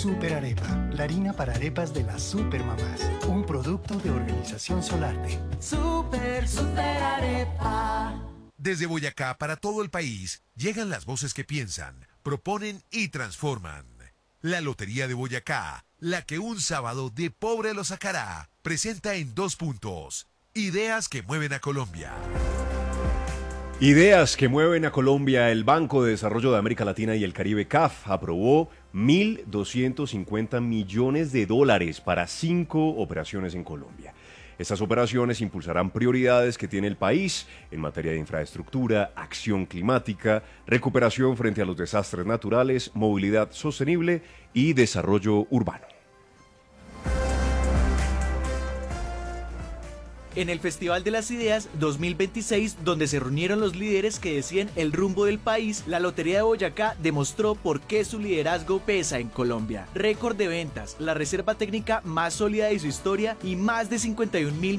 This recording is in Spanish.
Super Arepa, la harina para arepas de las supermamás. Un producto de Organización Solarte. Super Arepa. Desde Boyacá para todo el país llegan las voces que piensan, proponen y transforman. La Lotería de Boyacá, la que un sábado de pobre lo sacará, presenta en 2 puntos. Ideas que mueven a Colombia. Ideas que mueven a Colombia. El Banco de Desarrollo de América Latina y el Caribe, CAF, aprobó 1.250 millones de dólares para 5 operaciones en Colombia. Estas operaciones impulsarán prioridades que tiene el país en materia de infraestructura, acción climática, recuperación frente a los desastres naturales, movilidad sostenible y desarrollo urbano. En el Festival de las Ideas 2026, donde se reunieron los líderes que decían el rumbo del país, la Lotería de Boyacá demostró por qué su liderazgo pesa en Colombia. Récord de ventas, la reserva técnica más sólida de su historia y más de 51.000